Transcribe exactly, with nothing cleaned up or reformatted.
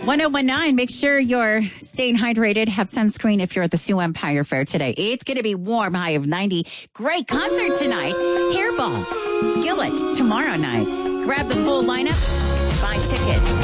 ten nineteen, make sure you're staying hydrated. Have sunscreen if you're at the Sioux Empire Fair today. It's going to be warm, high of ninety. Great concert tonight. Hairball, Skillet tomorrow night. Grab the full lineup. Buy tickets